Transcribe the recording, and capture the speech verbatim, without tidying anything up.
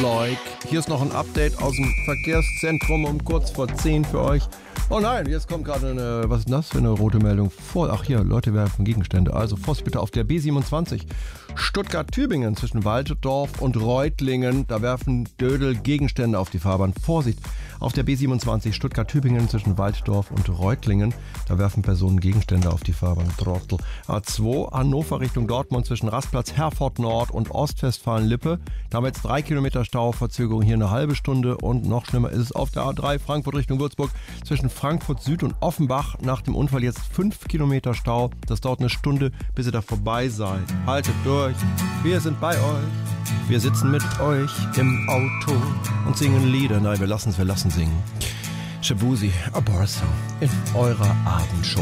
like. Hier ist noch ein Update aus dem Verkehrszentrum um kurz vor zehn für euch. Oh nein, jetzt kommt gerade eine, was ist denn das für eine rote Meldung? Vor, ach hier, Leute werfen Gegenstände. Also Vorsicht bitte auf der B siebenundzwanzig. Stuttgart-Tübingen zwischen Waltdorf und Reutlingen. Da werfen Dödel Gegenstände auf die Fahrbahn. Vorsicht auf der B siebenundzwanzig Stuttgart-Tübingen zwischen Waltdorf und Reutlingen. Da werfen Personen Gegenstände auf die Fahrbahn. Trottel. A zwei Hannover Richtung Dortmund zwischen Rastplatz Herford Nord und Ostwestfalen-Lippe. Da haben wir jetzt drei Kilometer Stau, Verzögerung hier eine halbe Stunde. Und noch schlimmer ist es auf der A drei Frankfurt Richtung Würzburg zwischen Frankfurt Süd und Offenbach. Nach dem Unfall jetzt fünf Kilometer Stau. Das dauert eine Stunde, bis ihr da vorbei seid. Haltet durch. Wir sind bei euch. Wir sitzen mit euch im Auto und singen Lieder. Nein, wir lassen es, wir lassen singen. Shabuzi, A Bar Song in eurer Abendshow.